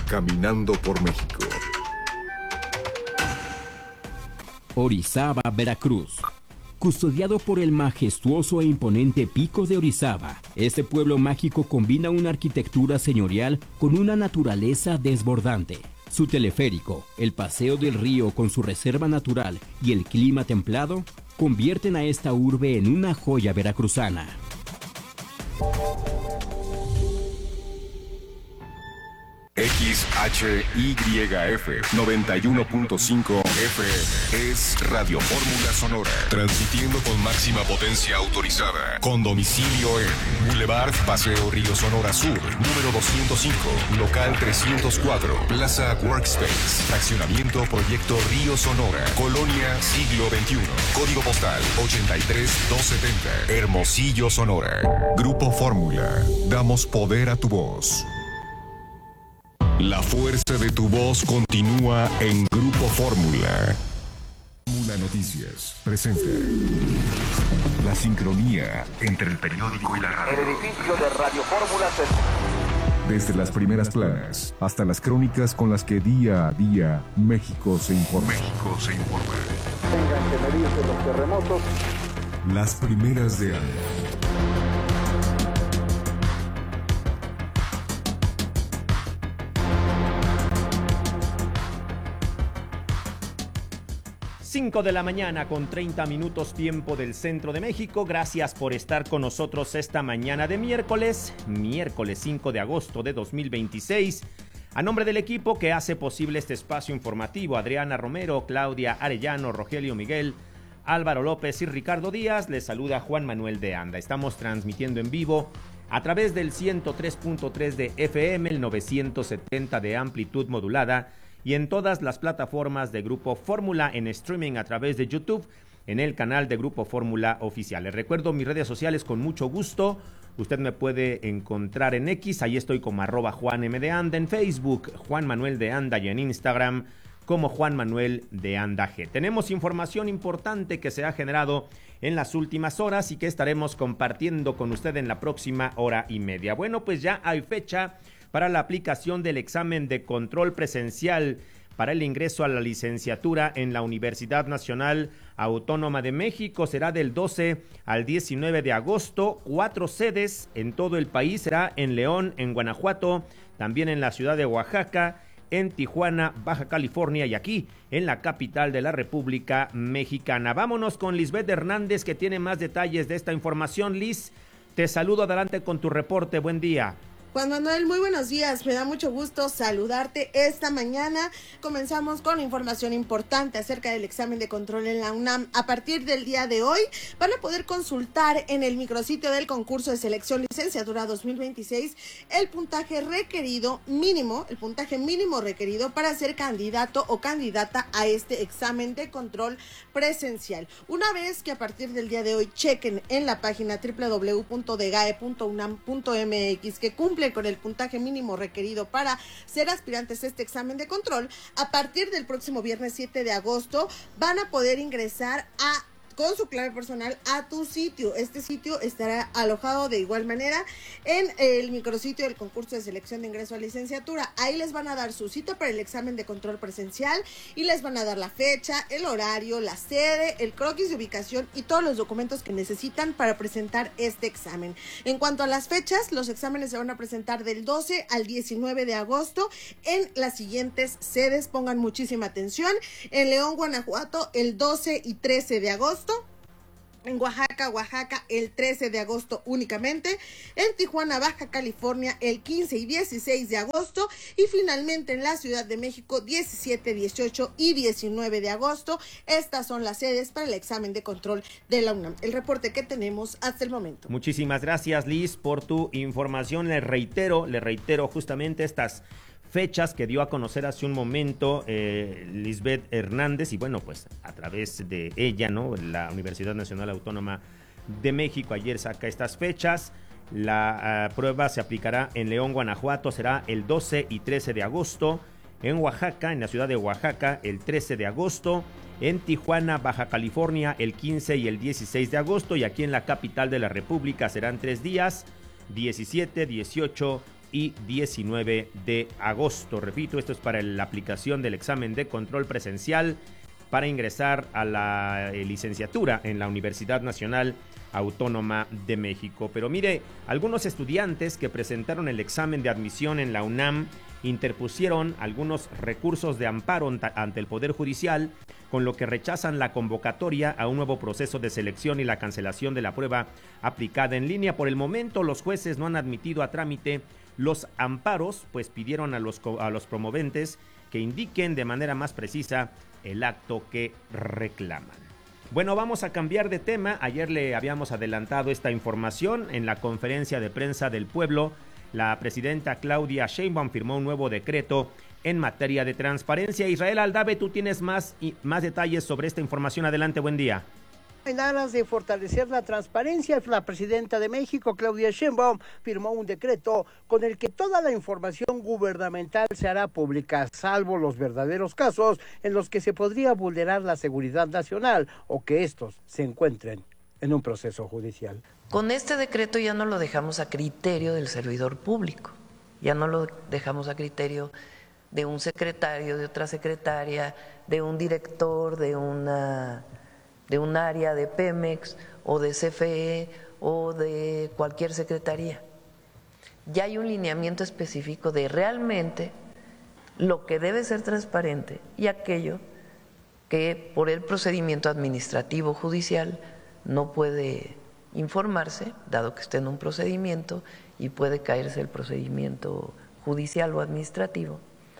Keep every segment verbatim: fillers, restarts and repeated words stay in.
Caminando por México. Orizaba, Veracruz. Custodiado por el majestuoso e imponente Pico de Orizaba, este pueblo mágico combina una arquitectura señorial con una naturaleza desbordante. Su teleférico, el paseo del río con su reserva natural y el clima templado convierten a esta urbe en una joya veracruzana. X H Y F noventa y uno punto cinco F es Radio Fórmula Sonora, transmitiendo con máxima potencia autorizada, con domicilio en Boulevard Paseo Río Sonora Sur, número doscientos cinco, local trescientos cuatro, Plaza Workspace, Fraccionamiento Proyecto Río Sonora, Colonia Siglo veintiuno, código postal ochenta y tres doscientos setenta, Hermosillo, Sonora. Grupo Fórmula, damos poder a tu voz. La fuerza de tu voz continúa en Grupo Fórmula. Fórmula Noticias presenta la sincronía entre el periódico y la radio. El edificio de Radio Fórmula se... Desde las primeras planas hasta las crónicas con las que día a día México se informa. México se informa. Tengan que medirse los terremotos. Las primeras de año. cinco de la mañana con treinta minutos tiempo del centro de México. Gracias por estar con nosotros esta mañana de miércoles, miércoles cinco de agosto de dos mil veintiséis. A nombre del equipo que hace posible este espacio informativo, Adriana Romero, Claudia Arellano, Rogelio Miguel, Álvaro López y Ricardo Díaz, les saluda Juan Manuel de Anda. Estamos transmitiendo en vivo a través del ciento tres punto tres de F M, el novecientos setenta de amplitud modulada, y en todas las plataformas de Grupo Fórmula en streaming a través de YouTube, en el canal de Grupo Fórmula Oficial. Les recuerdo mis redes sociales con mucho gusto. Usted me puede encontrar en X, ahí estoy como arroba Juan M de Anda, en Facebook, Juan Manuel de Anda, y en Instagram como Juan Manuel de Anda G. Tenemos información importante que se ha generado en las últimas horas y que estaremos compartiendo con usted en la próxima hora y media. Bueno, pues ya hay fecha para la aplicación del examen de control presencial para el ingreso a la licenciatura en la Universidad Nacional Autónoma de México. Será del doce al diecinueve de agosto, cuatro sedes en todo el país. Será en León, en Guanajuato, también en la ciudad de Oaxaca, en Tijuana, Baja California y aquí en la capital de la República Mexicana. Vámonos con Lisbeth Hernández, que tiene más detalles de esta información. Liz, te saludo, adelante con tu reporte. Buen día. Juan Manuel, muy buenos días, me da mucho gusto saludarte esta mañana. Comenzamos con información importante acerca del examen de control en la UNAM. A partir del día de hoy van a poder consultar en el micrositio del concurso de selección licenciatura dos mil veintiséis el puntaje requerido mínimo, el puntaje mínimo requerido para ser candidato o candidata a este examen de control presencial. Una vez que a partir del día de hoy chequen en la página doble u doble u doble u punto degae punto unam punto m x que cumple con el puntaje mínimo requerido para ser aspirantes a este examen de control, a partir del próximo viernes siete de agosto van a poder ingresar a con su clave personal a tu sitio. Este sitio estará alojado de igual manera en el micrositio del concurso de selección de ingreso a licenciatura. Ahí les van a dar su cita para el examen de control presencial y les van a dar la fecha, el horario, la sede, el croquis de ubicación y todos los documentos que necesitan para presentar este examen. En cuanto a las fechas, los exámenes se van a presentar del doce al diecinueve de agosto en las siguientes sedes. Pongan muchísima atención: en León, Guanajuato, el doce y trece de agosto. En Oaxaca, Oaxaca, el trece de agosto únicamente. En Tijuana, Baja California, el quince y dieciséis de agosto. Y finalmente en la Ciudad de México, diecisiete, dieciocho y diecinueve de agosto. Estas son las sedes para el examen de control de la UNAM. El reporte que tenemos hasta el momento. Muchísimas gracias, Liz, por tu información. Le reitero, le reitero justamente estas fechas que dio a conocer hace un momento eh, Lisbeth Hernández, y bueno, pues a través de ella, ¿no? La Universidad Nacional Autónoma de México ayer saca estas fechas. La uh, prueba se aplicará en León, Guanajuato, será el doce y trece de agosto, en Oaxaca, en la ciudad de Oaxaca, el trece de agosto, en Tijuana, Baja California, el quince y el dieciséis de agosto, y aquí en la capital de la República serán tres días, diecisiete, dieciocho y diecinueve de agosto. Repito, esto es para la aplicación del examen de control presencial para ingresar a la eh, licenciatura en la Universidad Nacional Autónoma de México. Pero mire, algunos estudiantes que presentaron el examen de admisión en la UNAM interpusieron algunos recursos de amparo ante el Poder Judicial, con lo que rechazan la convocatoria a un nuevo proceso de selección y la cancelación de la prueba aplicada en línea. Por el momento, los jueces no han admitido a trámite los amparos, pues pidieron a los, a los promoventes que indiquen de manera más precisa el acto que reclaman. Bueno, vamos a cambiar de tema. Ayer le habíamos adelantado esta información en la conferencia de prensa del pueblo. La presidenta Claudia Sheinbaum firmó un nuevo decreto en materia de transparencia. Israel Aldave, tú tienes más, y más detalles sobre esta información. Adelante, buen día. En aras de fortalecer la transparencia, la presidenta de México, Claudia Sheinbaum, firmó un decreto con el que toda la información gubernamental se hará pública, salvo los verdaderos casos en los que se podría vulnerar la seguridad nacional o que estos se encuentren en un proceso judicial. Con este decreto ya no lo dejamos a criterio del servidor público, ya no lo dejamos a criterio de un secretario, de otra secretaria, de un director, de una... de un área de Pemex o de C F E o de cualquier secretaría. Ya hay un lineamiento específico de realmente lo que debe ser transparente y aquello que por el procedimiento administrativo judicial no puede informarse, dado que esté en un procedimiento y puede caerse el procedimiento judicial o administrativo,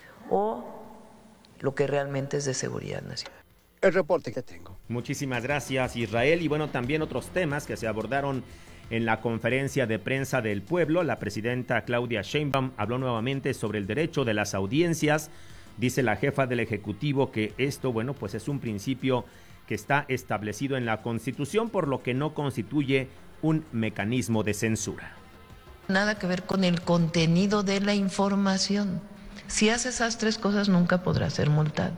o lo que realmente es de seguridad nacional. El reporte que tengo. Muchísimas gracias, Israel. Y bueno, también otros temas que se abordaron en la conferencia de prensa del pueblo. La presidenta Claudia Sheinbaum habló nuevamente sobre el derecho de las audiencias. Dice la jefa del Ejecutivo que esto, bueno, pues es un principio que está establecido en la Constitución, por lo que no constituye un mecanismo de censura. Nada que ver con el contenido de la información. Si hace esas tres cosas, nunca podrá ser multado.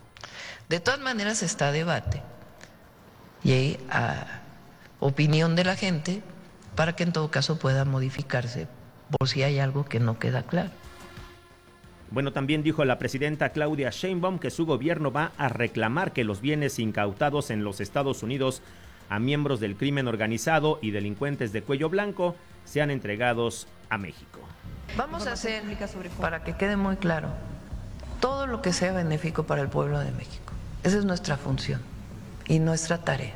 De todas maneras está a debate y a opinión de la gente para que en todo caso pueda modificarse por si hay algo que no queda claro. Bueno, también dijo la presidenta Claudia Sheinbaum que su gobierno va a reclamar que los bienes incautados en los Estados Unidos a miembros del crimen organizado y delincuentes de cuello blanco sean entregados a México. Vamos a hacer, para que quede muy claro, todo lo que sea benéfico para el pueblo de México. Esa es nuestra función y nuestra tarea.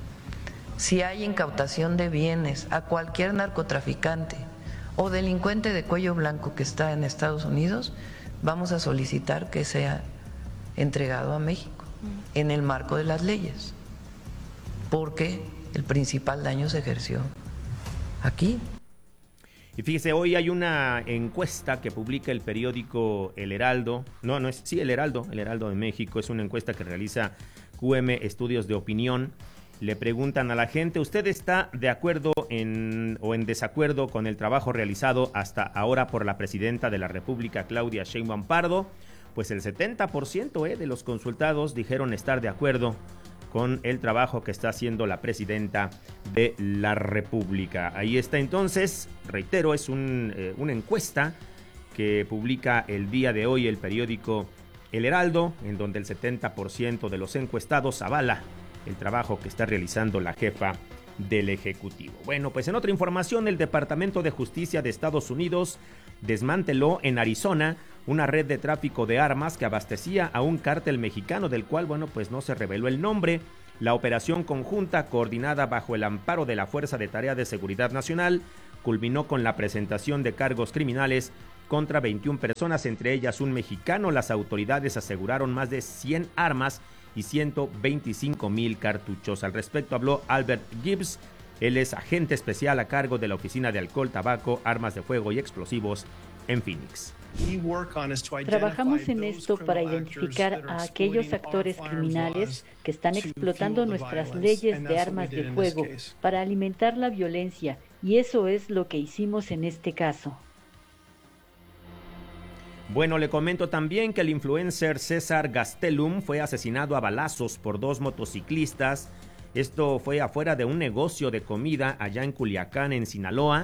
Si hay incautación de bienes a cualquier narcotraficante o delincuente de cuello blanco que está en Estados Unidos, vamos a solicitar que sea entregado a México en el marco de las leyes, porque el principal daño se ejerció aquí. Y fíjese, hoy hay una encuesta que publica el periódico El Heraldo, no, no es, sí, El Heraldo, El Heraldo de México, es una encuesta que realiza Q M Estudios de Opinión. Le preguntan a la gente, ¿usted está de acuerdo en, o en desacuerdo con el trabajo realizado hasta ahora por la presidenta de la República, Claudia Sheinbaum Pardo? Pues el setenta por ciento eh, de los consultados dijeron estar de acuerdo con el trabajo que está haciendo la presidenta de la República. Ahí está entonces, reitero, es un, eh, una encuesta que publica el día de hoy el periódico El Heraldo, en donde el setenta por ciento de los encuestados avala el trabajo que está realizando la jefa del Ejecutivo. Bueno, pues en otra información, el Departamento de Justicia de Estados Unidos desmanteló en Arizona una red de tráfico de armas que abastecía a un cártel mexicano, del cual, bueno, pues no se reveló el nombre. La operación conjunta, coordinada bajo el amparo de la Fuerza de Tarea de Seguridad Nacional, culminó con la presentación de cargos criminales contra veintiuna personas, entre ellas un mexicano. Las autoridades aseguraron más de cien armas y ciento veinticinco mil cartuchos. Al respecto habló Albert Gibbs. Él es agente especial a cargo de la Oficina de Alcohol, Tabaco, Armas de Fuego y Explosivos en Phoenix. Trabajamos en esto para identificar a aquellos actores criminales que están explotando nuestras leyes de armas de fuego para alimentar la violencia, y eso es lo que hicimos en este caso. Bueno, le comento también que el influencer César Gastelum fue asesinado a balazos por dos motociclistas. Esto fue afuera de un negocio de comida allá en Culiacán, en Sinaloa.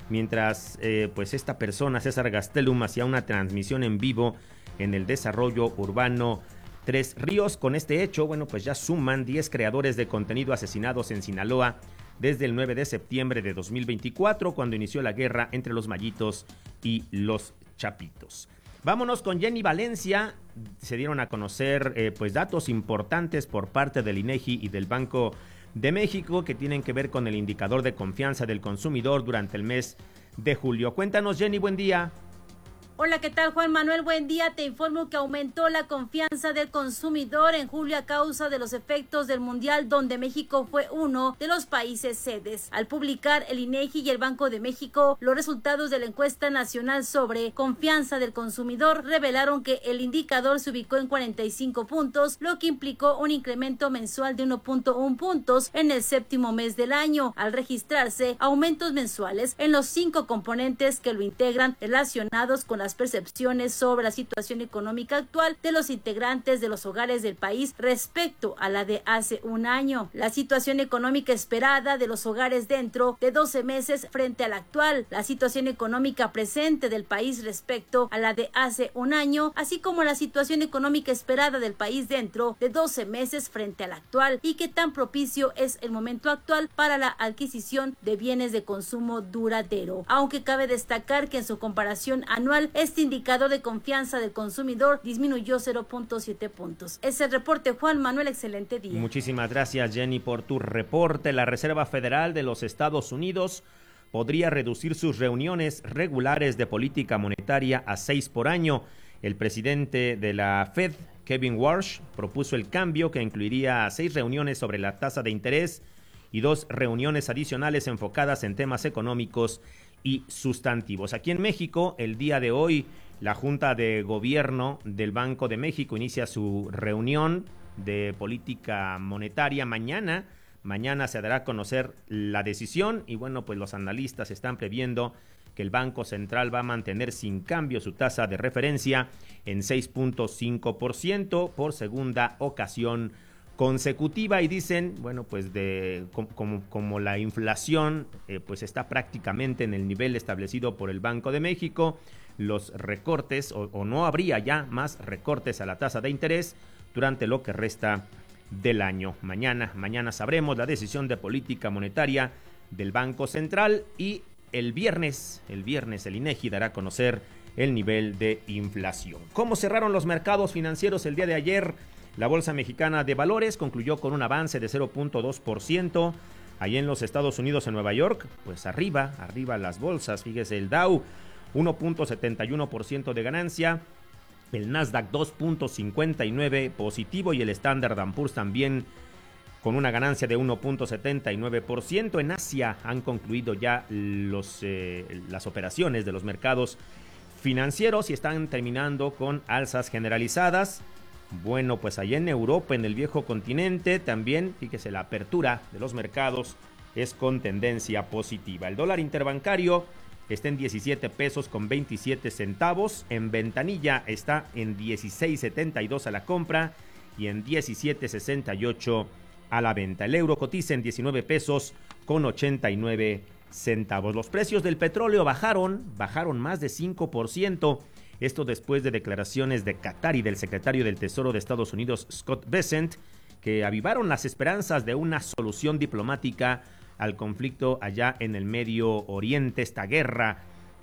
mientras eh, pues esta persona, César Gastelum, hacía una transmisión en vivo en el desarrollo urbano Tres Ríos. Con este hecho, bueno, pues ya suman diez creadores de contenido asesinados en Sinaloa desde el nueve de septiembre de dos mil veinticuatro, cuando inició la guerra entre los Mayitos y los Chapitos. Vámonos con Jenny Valencia. Se dieron a conocer eh, pues datos importantes por parte del INEGI y del Banco de México que tienen que ver con el indicador de confianza del consumidor durante el mes de julio. Cuéntanos, Jenny, buen día. Hola, ¿qué tal, Juan Manuel? Buen día. Te informo que aumentó la confianza del consumidor en julio a causa de los efectos del Mundial, donde México fue uno de los países sedes. Al publicar el INEGI y el Banco de México los resultados de la encuesta nacional sobre confianza del consumidor, revelaron que el indicador se ubicó en cuarenta y cinco puntos, lo que implicó un incremento mensual de uno punto uno puntos en el séptimo mes del año, al registrarse aumentos mensuales en los cinco componentes que lo integran, relacionados con las percepciones sobre la situación económica actual de los integrantes de los hogares del país respecto a la de hace un año. La situación económica esperada de los hogares dentro de doce meses frente a la actual, la situación económica presente del país respecto a la de hace un año, así como la situación económica esperada del país dentro de doce meses frente a la actual, y qué tan propicio es el momento actual para la adquisición de bienes de consumo duradero. Aunque cabe destacar que en su comparación anual, este indicador de confianza del consumidor disminuyó cero punto siete puntos. Es el reporte, Juan Manuel, excelente día. Muchísimas gracias, Jenny, por tu reporte. La Reserva Federal de los Estados Unidos podría reducir sus reuniones regulares de política monetaria a seis por año. El presidente de la Fed, Kevin Warsh, propuso el cambio que incluiría seis reuniones sobre la tasa de interés y dos reuniones adicionales enfocadas en temas económicos y sustantivos. Aquí en México, el día de hoy, la Junta de Gobierno del Banco de México inicia su reunión de política monetaria mañana. Mañana se dará a conocer la decisión y bueno, pues los analistas están previendo que el Banco Central va a mantener sin cambio su tasa de referencia en seis punto cinco por ciento por segunda ocasión consecutiva, y dicen, bueno, pues de como, como la inflación eh, pues está prácticamente en el nivel establecido por el Banco de México, los recortes o, o no habría ya más recortes a la tasa de interés durante lo que resta del año. Mañana, mañana sabremos la decisión de política monetaria del Banco Central, y el viernes, el viernes el INEGI dará a conocer el nivel de inflación. ¿Cómo cerraron los mercados financieros el día de ayer? La Bolsa Mexicana de Valores concluyó con un avance de cero punto dos por ciento. Allí en los Estados Unidos, en Nueva York, pues arriba, arriba las bolsas. Fíjese, el Dow, uno punto setenta y uno por ciento de ganancia. El Nasdaq, dos punto cincuenta y nueve por ciento positivo. Y el Standard and Poor's también con una ganancia de uno punto setenta y nueve por ciento. En Asia han concluido ya los, eh, las operaciones de los mercados financieros y están terminando con alzas generalizadas. Bueno, pues allá en Europa, en el viejo continente, también, fíjese, la apertura de los mercados es con tendencia positiva. El dólar interbancario está en diecisiete pesos con veintisiete centavos. En ventanilla está en dieciséis setenta y dos a la compra y en diecisiete sesenta y ocho a la venta. El euro cotiza en diecinueve pesos con ochenta y nueve centavos. Los precios del petróleo bajaron, bajaron más de cinco por ciento. Esto después de declaraciones de Qatar y del secretario del Tesoro de Estados Unidos, Scott Bessent, que avivaron las esperanzas de una solución diplomática al conflicto allá en el Medio Oriente, esta guerra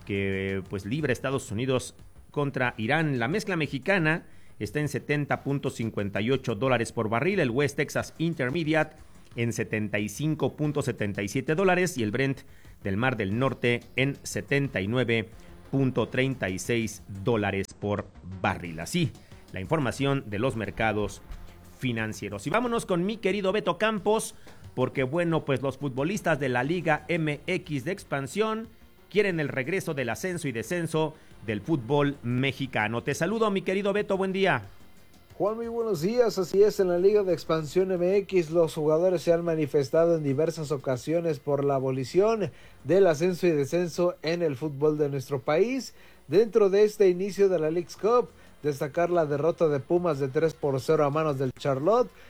que pues libra Estados Unidos contra Irán. La mezcla mexicana está en setenta punto cincuenta y ocho dólares por barril, el West Texas Intermediate en setenta y cinco punto setenta y siete dólares y el Brent del Mar del Norte en setenta y nueve punto treinta y seis dólares por barril. Así, la información de los mercados financieros. Y vámonos con mi querido Beto Campos, porque bueno, pues los futbolistas de la Liga M X de expansión quieren el regreso del ascenso y descenso del fútbol mexicano. Te saludo, mi querido Beto, buen día. Juan, muy buenos días. Así es, en la Liga de Expansión M X los jugadores se han manifestado en diversas ocasiones por la abolición del ascenso y descenso en el fútbol de nuestro país. Dentro de este inicio de la Leagues Cup, destacar la derrota de Pumas de tres por cero a manos del Charlotte,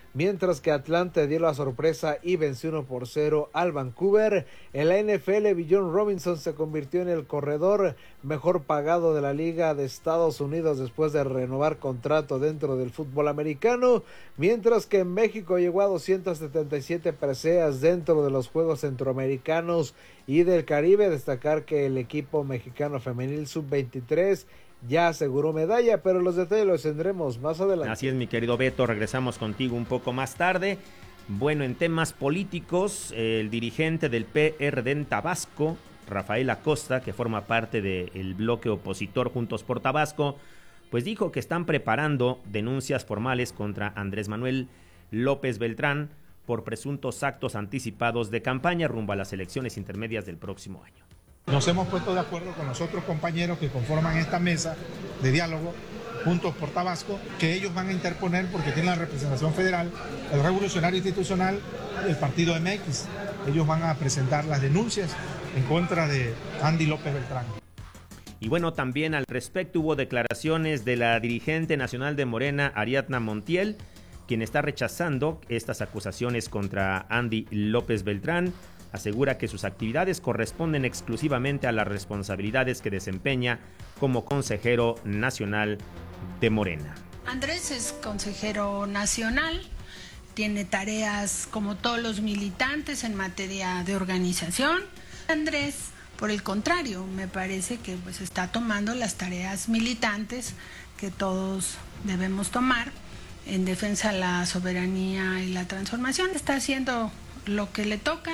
mientras que Atlanta dio la sorpresa y venció uno por cero al Vancouver. En la N F L, Bijan Robinson se convirtió en el corredor mejor pagado de la Liga de Estados Unidos después de renovar contrato dentro del fútbol americano, mientras que en México llegó a doscientas setenta y siete preseas dentro de los Juegos Centroamericanos y del Caribe. Destacar que el equipo mexicano femenil sub veintitrés ya aseguró medalla, pero los detalles los tendremos más adelante. Así es, mi querido Beto, regresamos contigo un poco más tarde. Bueno, en temas políticos, el dirigente del P R D en Tabasco, Rafael Acosta, que forma parte del bloque opositor Juntos por Tabasco, pues dijo que están preparando denuncias formales contra Andrés Manuel López Beltrán por presuntos actos anticipados de campaña rumbo a las elecciones intermedias del próximo año. Nos hemos puesto de acuerdo con los otros compañeros que conforman esta mesa de diálogo, Juntos por Tabasco, que ellos van a interponer porque tienen la representación federal, el Revolucionario Institucional y el Partido M X. Ellos van a presentar las denuncias en contra de Andy López Beltrán. Y bueno, también al respecto hubo declaraciones de la dirigente nacional de Morena, Ariadna Montiel, quien está rechazando estas acusaciones contra Andy López Beltrán. Asegura que sus actividades corresponden exclusivamente a las responsabilidades que desempeña como consejero nacional de Morena. Andrés es consejero nacional, tiene tareas como todos los militantes en materia de organización. Andrés, por el contrario, me parece que pues está tomando las tareas militantes que todos debemos tomar en defensa de la soberanía y la transformación. Está haciendo lo que le toca.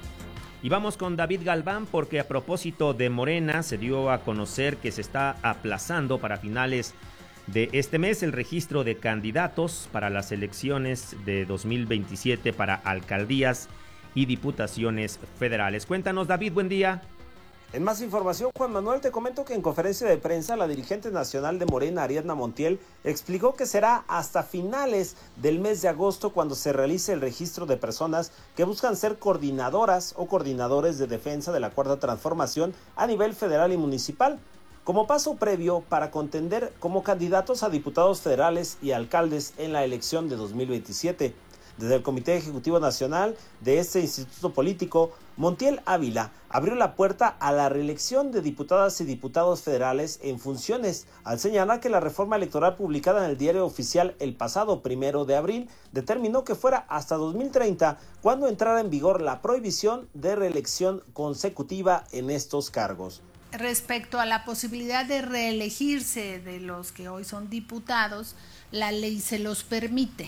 Y vamos con David Galván, porque a propósito de Morena se dio a conocer que se está aplazando para finales de este mes el registro de candidatos para las elecciones de dos mil veintisiete para alcaldías y diputaciones federales. Cuéntanos, David, buen día. En más información, Juan Manuel, te comento que en conferencia de prensa la dirigente nacional de Morena, Ariadna Montiel, explicó que será hasta finales del mes de agosto cuando se realice el registro de personas que buscan ser coordinadoras o coordinadores de defensa de la Cuarta Transformación a nivel federal y municipal, como paso previo para contender como candidatos a diputados federales y alcaldes en la elección de dos mil veintisiete. Desde el Comité Ejecutivo Nacional de este instituto político, Montiel Ávila abrió la puerta a la reelección de diputadas y diputados federales en funciones, al señalar que la reforma electoral publicada en el Diario Oficial el pasado primero de abril determinó que fuera hasta dos mil treinta cuando entrara en vigor la prohibición de reelección consecutiva en estos cargos. Respecto a la posibilidad de reelegirse de los que hoy son diputados, la ley se los permite.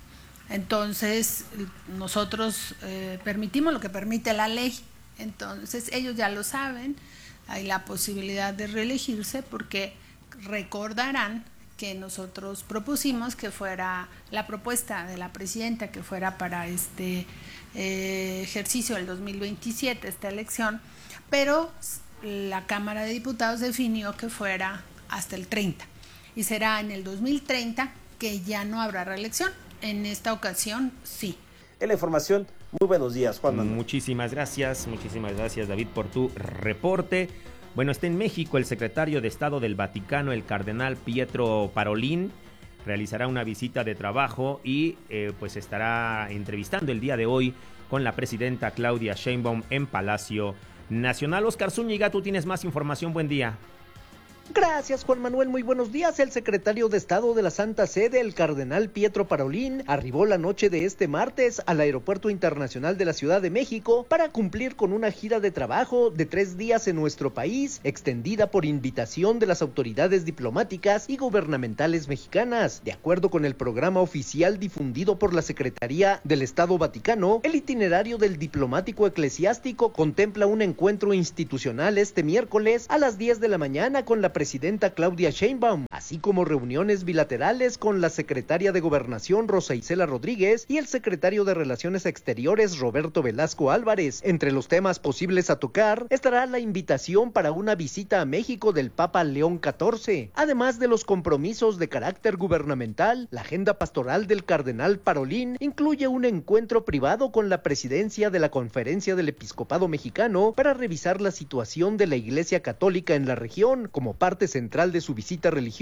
Entonces, nosotros eh, permitimos lo que permite la ley. Entonces, ellos ya lo saben, hay la posibilidad de reelegirse porque recordarán que nosotros propusimos que fuera la propuesta de la presidenta, que fuera para este eh, ejercicio del dos mil veintisiete, esta elección, pero la Cámara de Diputados definió que fuera hasta el treinta y será en el dos mil treinta que ya no habrá reelección. En esta ocasión, sí. En la información, muy buenos días, Juan Manuel. Muchísimas gracias, muchísimas gracias, David, por tu reporte. Bueno, está en México el secretario de Estado del Vaticano, el cardenal Pietro Parolin, realizará una visita de trabajo y eh, pues estará entrevistando el día de hoy con la presidenta Claudia Sheinbaum en Palacio Nacional. Oscar Zúñiga, tú tienes más información, buen día. Gracias, Juan Manuel, muy buenos días. El secretario de Estado de la Santa Sede, el cardenal Pietro Parolin, arribó la noche de este martes al Aeropuerto Internacional de la Ciudad de México para cumplir con una gira de trabajo de tres días en nuestro país, extendida por invitación de las autoridades diplomáticas y gubernamentales mexicanas. De acuerdo con el programa oficial difundido por la Secretaría del Estado Vaticano, el itinerario del diplomático eclesiástico contempla un encuentro institucional este miércoles a las diez de la mañana con la presidenta Claudia Sheinbaum, así como reuniones bilaterales con la secretaria de Gobernación Rosa Isela Rodríguez y el secretario de Relaciones Exteriores Roberto Velasco Álvarez. Entre los temas posibles a tocar estará la invitación para una visita a México del Papa León catorce. Además de los compromisos de carácter gubernamental, la agenda pastoral del cardenal Parolin incluye un encuentro privado con la presidencia de la Conferencia del Episcopado Mexicano para revisar la situación de la Iglesia Católica en la región como parte central de su visita religiosa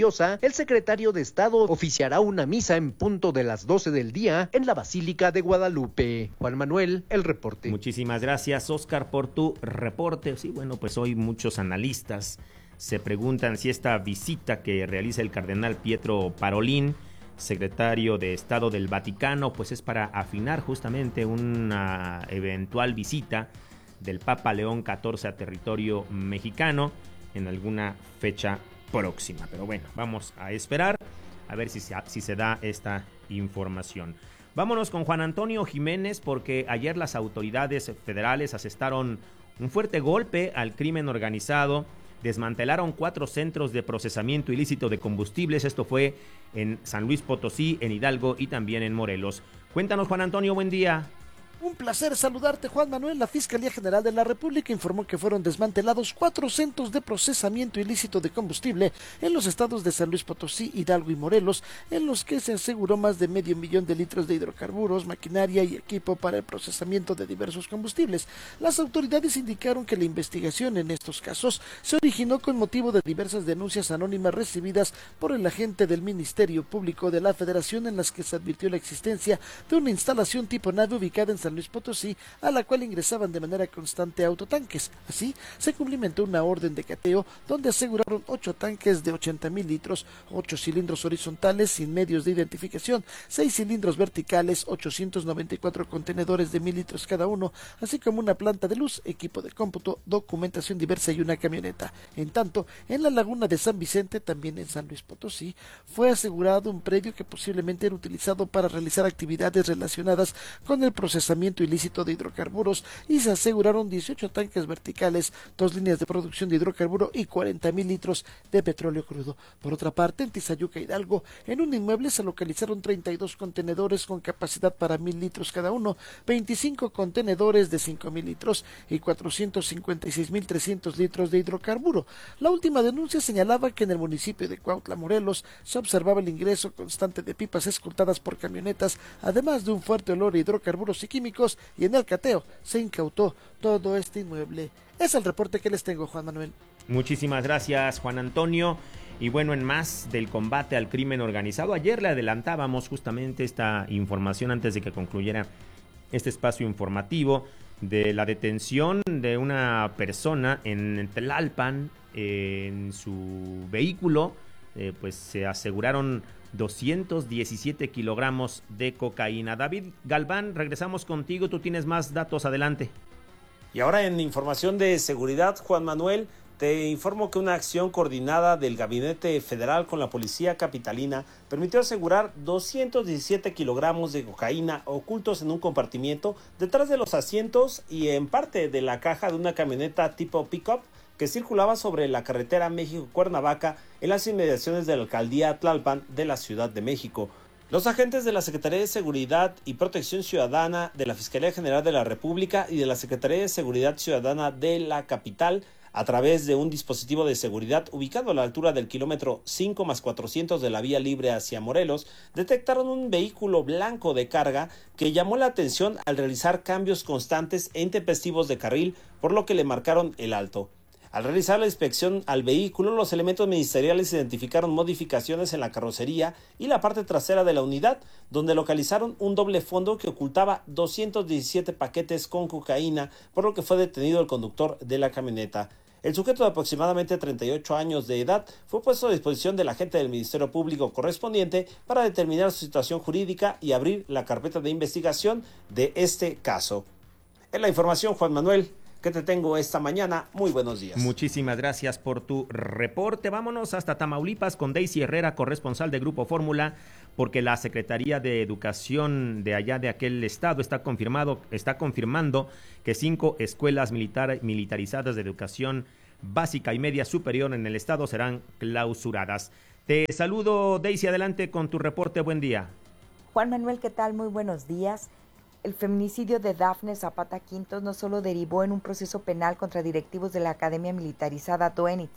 religiosa, el secretario de Estado oficiará una misa en punto de las doce del día en la Basílica de Guadalupe. Juan Manuel, el reporte. Muchísimas gracias, Oscar, por tu reporte. Sí, bueno, pues hoy muchos analistas se preguntan si esta visita que realiza el cardenal Pietro Parolin, secretario de Estado del Vaticano, pues es para afinar justamente una eventual visita del Papa León catorce a territorio mexicano en alguna fecha próxima. Pero bueno, vamos a esperar a ver si se, si se da esta información. Vámonos con Juan Antonio Jiménez, porque ayer las autoridades federales asestaron un fuerte golpe al crimen organizado. Desmantelaron cuatro centros de procesamiento ilícito de combustibles. Esto fue en San Luis Potosí, en Hidalgo y también en Morelos. Cuéntanos, Juan Antonio, buen día. Un placer saludarte, Juan Manuel. La Fiscalía General de la República informó que fueron desmantelados cuatro centros de procesamiento ilícito de combustible en los estados de San Luis Potosí, Hidalgo y Morelos, en los que se aseguró más de medio millón de litros de hidrocarburos, maquinaria y equipo para el procesamiento de diversos combustibles. Las autoridades indicaron que la investigación en estos casos se originó con motivo de diversas denuncias anónimas recibidas por el agente del Ministerio Público de la Federación, en las que se advirtió la existencia de una instalación tipo nave ubicada en San Luis Potosí, a la cual ingresaban de manera constante autotanques. Así, se cumplimentó una orden de cateo donde aseguraron ocho tanques de ochenta mil litros, ocho cilindros horizontales sin medios de identificación, seis cilindros verticales, ochocientos noventa y cuatro contenedores de mil litros cada uno, así como una planta de luz, equipo de cómputo, documentación diversa y una camioneta. En tanto, en la laguna de San Vicente, también en San Luis Potosí, fue asegurado un predio que posiblemente era utilizado para realizar actividades relacionadas con el procesamiento ilícito de hidrocarburos, y se aseguraron dieciocho tanques verticales, dos líneas de producción de hidrocarburo y cuarenta mil litros de petróleo crudo. Por otra parte, en Tizayuca, Hidalgo, en un inmueble se localizaron treinta y dos contenedores con capacidad para mil litros cada uno, veinticinco contenedores de cinco mil litros y cuatrocientos cincuenta y seis mil trescientos litros de hidrocarburo. La última denuncia señalaba que en el municipio de Cuautla, Morelos, se observaba el ingreso constante de pipas escoltadas por camionetas, además de un fuerte olor a hidrocarburos y químicos, y en el cateo se incautó todo este inmueble. Es el reporte que les tengo, Juan Manuel. Muchísimas gracias, Juan Antonio. Y bueno, en más del combate al crimen organizado, ayer le adelantábamos justamente esta información antes de que concluyera este espacio informativo de la detención de una persona en Tlalpan, eh, en su vehículo, eh, pues se aseguraron doscientos diecisiete kilogramos de cocaína. David Galván, regresamos contigo, tú tienes más datos, adelante. Y ahora en información de seguridad, Juan Manuel, te informo que una acción coordinada del Gabinete Federal con la Policía Capitalina permitió asegurar doscientos diecisiete kilogramos de cocaína ocultos en un compartimiento detrás de los asientos y en parte de la caja de una camioneta tipo pick-up que circulaba sobre la carretera México-Cuernavaca en las inmediaciones de la alcaldía Tlalpan de la Ciudad de México. Los agentes de la Secretaría de Seguridad y Protección Ciudadana de la Fiscalía General de la República y de la Secretaría de Seguridad Ciudadana de la capital, a través de un dispositivo de seguridad ubicado a la altura del kilómetro cinco más cuatrocientos de la vía libre hacia Morelos, detectaron un vehículo blanco de carga que llamó la atención al realizar cambios constantes e intempestivos de carril, por lo que le marcaron el alto. Al realizar la inspección al vehículo, los elementos ministeriales identificaron modificaciones en la carrocería y la parte trasera de la unidad, donde localizaron un doble fondo que ocultaba doscientos diecisiete paquetes con cocaína, por lo que fue detenido el conductor de la camioneta. El sujeto de aproximadamente treinta y ocho años de edad fue puesto a disposición del agente del Ministerio Público correspondiente para determinar su situación jurídica y abrir la carpeta de investigación de este caso. En la información, Juan Manuel, que te tengo esta mañana. Muy buenos días. Muchísimas gracias por tu reporte. Vámonos hasta Tamaulipas con Daisy Herrera, corresponsal de Grupo Fórmula, porque la Secretaría de Educación de allá de aquel estado está confirmado, está confirmando que cinco escuelas militar, militarizadas de educación básica y media superior en el estado serán clausuradas. Te saludo, Daisy, adelante con tu reporte. Buen día. Juan Manuel, ¿qué tal? Muy buenos días. El feminicidio de Dafne Zapata Quintos no solo derivó en un proceso penal contra directivos de la Academia Militarizada Doenitz,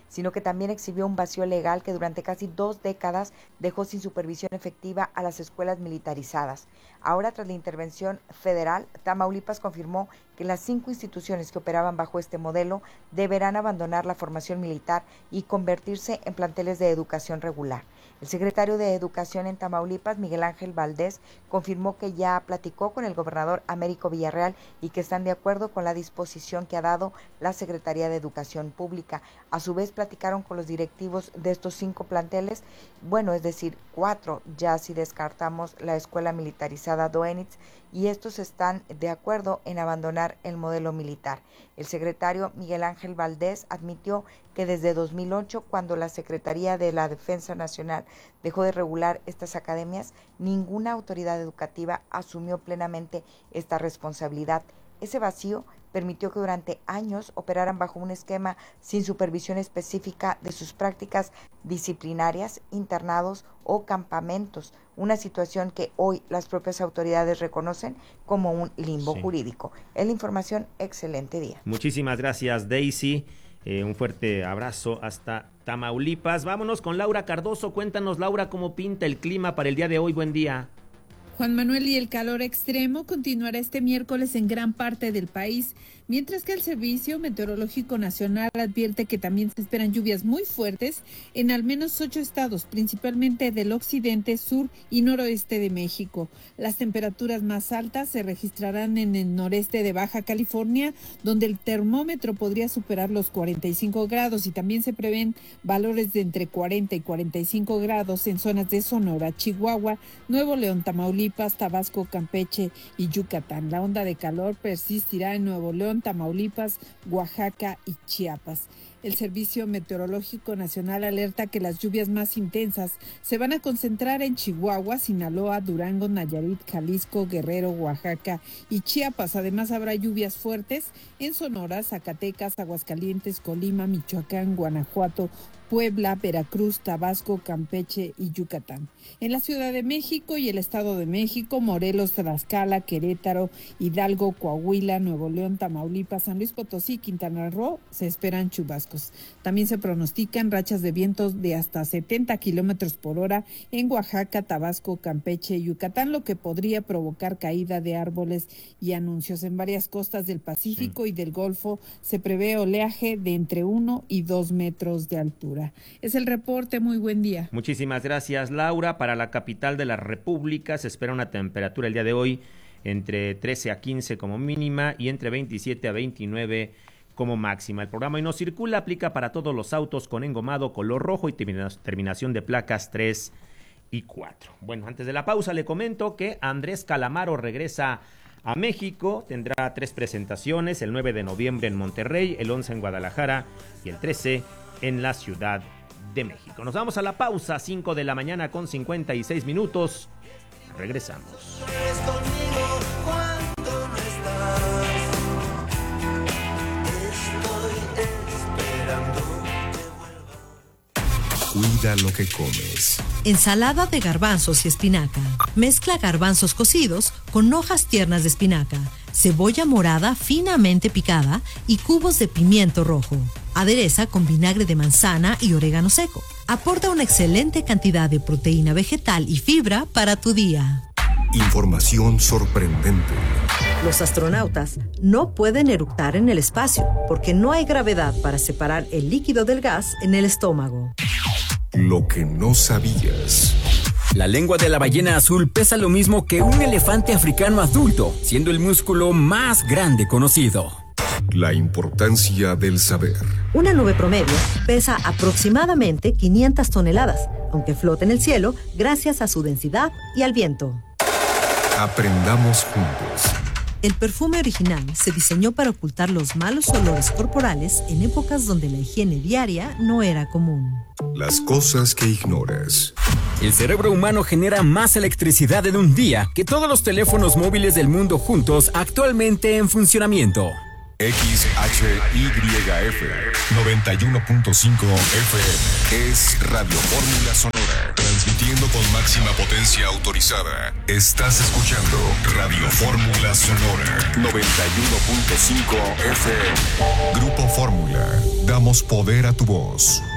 sino que también exhibió un vacío legal que durante casi dos décadas dejó sin supervisión efectiva a las escuelas militarizadas. Ahora, tras la intervención federal, Tamaulipas confirmó que las cinco instituciones que operaban bajo este modelo deberán abandonar la formación militar y convertirse en planteles de educación regular. El secretario de Educación en Tamaulipas, Miguel Ángel Valdés, confirmó que ya platicó con el gobernador Américo Villarreal y que están de acuerdo con la disposición que ha dado la Secretaría de Educación Pública. A su vez, platicaron con los directivos de estos cinco planteles, bueno, es decir, cuatro, ya si descartamos la escuela militarizada Doenitz, y estos están de acuerdo en abandonar el modelo militar. El secretario Miguel Ángel Valdés admitió que desde dos mil ocho, cuando la Secretaría de la Defensa Nacional dejó de regular estas academias, ninguna autoridad educativa asumió plenamente esta responsabilidad. Ese vacío permitió que durante años operaran bajo un esquema sin supervisión específica de sus prácticas disciplinarias, internados o campamentos, una situación que hoy las propias autoridades reconocen como un limbo sí. jurídico. Es la información, excelente día. Muchísimas gracias, Daisy. Eh, un fuerte abrazo hasta Tamaulipas. Vámonos con Laura Cardoso. Cuéntanos, Laura, cómo pinta el clima para el día de hoy. Buen día. Juan Manuel, y el calor extremo continuará este miércoles en gran parte del país, mientras que el Servicio Meteorológico Nacional advierte que también se esperan lluvias muy fuertes en al menos ocho estados, principalmente del occidente, sur y noroeste de México. Las temperaturas más altas se registrarán en el noreste de Baja California, donde el termómetro podría superar los cuarenta y cinco grados, y también se prevén valores de entre cuarenta y cuarenta y cinco grados en zonas de Sonora, Chihuahua, Nuevo León, Tamaulipas, Tabasco, Campeche y Yucatán. La onda de calor persistirá en Nuevo León, Tamaulipas, Oaxaca y Chiapas. El Servicio Meteorológico Nacional alerta que las lluvias más intensas se van a concentrar en Chihuahua, Sinaloa, Durango, Nayarit, Jalisco, Guerrero, Oaxaca y Chiapas. Además, habrá lluvias fuertes en Sonora, Zacatecas, Aguascalientes, Colima, Michoacán, Guanajuato, Puebla, Veracruz, Tabasco, Campeche y Yucatán. En la Ciudad de México y el Estado de México, Morelos, Tlaxcala, Querétaro, Hidalgo, Coahuila, Nuevo León, Tamaulipas, San Luis Potosí, Quintana Roo, se esperan chubascos. También se pronostican rachas de vientos de hasta setenta kilómetros por hora en Oaxaca, Tabasco, Campeche y Yucatán, lo que podría provocar caída de árboles y anuncios. En varias costas del Pacífico sí. y del Golfo se prevé oleaje de entre uno y dos metros de altura. Es el reporte, muy buen día. Muchísimas gracias, Laura. Para la capital de la República se espera una temperatura el día de hoy entre trece a quince como mínima y entre veintisiete a veintinueve como máxima. El programa Hoy No Circula aplica para todos los autos con engomado color rojo y terminación de placas tres y cuatro. Bueno, antes de la pausa le comento que Andrés Calamaro regresa a México. Tendrá tres presentaciones, el nueve de noviembre en Monterrey, el once en Guadalajara y el trece en la Ciudad de México. Nos vamos a la pausa, cinco de la mañana con cincuenta y seis minutos. Regresamos. Cuida lo que comes. Ensalada de garbanzos y espinaca. Mezcla garbanzos cocidos con hojas tiernas de espinaca, cebolla morada finamente picada y cubos de pimiento rojo. Adereza con vinagre de manzana y orégano seco. Aporta una excelente cantidad de proteína vegetal y fibra para tu día. Información sorprendente. Los astronautas no pueden eructar en el espacio porque no hay gravedad para separar el líquido del gas en el estómago. Lo que no sabías. La lengua de la ballena azul pesa lo mismo que un elefante africano adulto, siendo el músculo más grande conocido. La importancia del saber. Una nube promedio pesa aproximadamente quinientas toneladas, aunque flota en el cielo gracias a su densidad y al viento. Aprendamos juntos. El perfume original se diseñó para ocultar los malos olores corporales en épocas donde la higiene diaria no era común. Las cosas que ignoras. El cerebro humano genera más electricidad en un día que todos los teléfonos móviles del mundo juntos actualmente en funcionamiento. X H Y F noventa y uno punto cinco F M es Radio Fórmula Sonora. Transmitiendo con máxima potencia autorizada. Estás escuchando Radio Fórmula Sonora noventa y uno punto cinco F M. Grupo Fórmula. Damos poder a tu voz.